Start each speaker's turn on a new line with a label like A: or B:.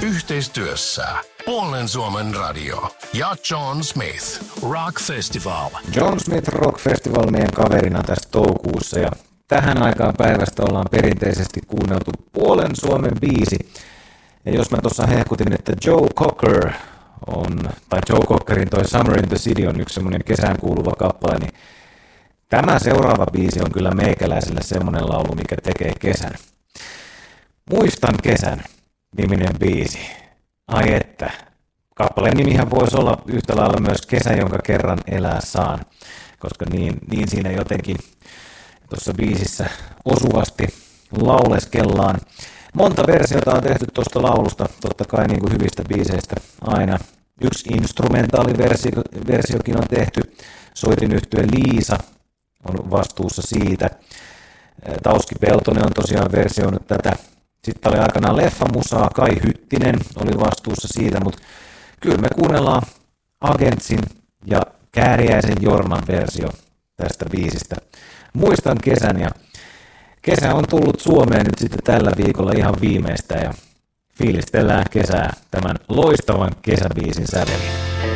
A: Yhteistyössä Puolen Suomen radio ja John Smith Rock Festival.
B: John Smith Rock Festival meidän kaverina tässä toukokuussa ja tähän aikaan päivästä ollaan perinteisesti kuunneltu Puolen Suomen biisi. Ja jos mä tuossa hehkutin, että Joe Cockerin toi Summer in the City on yksi semmoinen kesään kuuluva kappale, niin tämä seuraava biisi on kyllä meikäläiselle semmoinen laulu, mikä tekee kesän. Muistan kesän niminen biisi. Ai että. Kappaleen nimihän voisi olla yhtä lailla myös Kesä, jonka kerran elää saan, koska niin siinä jotenkin tuossa biisissä osuvasti lauleskellaan. Monta versiota on tehty tuosta laulusta, totta kai niin kuin hyvistä biiseistä aina. Yksi instrumentaaliversiokin on tehty. Soitinyhtye Liisa on vastuussa siitä. Tauski Peltonen on tosiaan versioinut tätä. Sitten oli aikanaan leffamusaa, Kai Hyttinen oli vastuussa siitä, mutta kyllä me kuunnellaan Agentsin ja Kääriäisen Jorman versio tästä biisistä. Muistan kesän ja kesä on tullut Suomeen nyt sitten tällä viikolla ihan viimeistä ja fiilistellään kesää tämän loistavan kesäbiisin sävelin.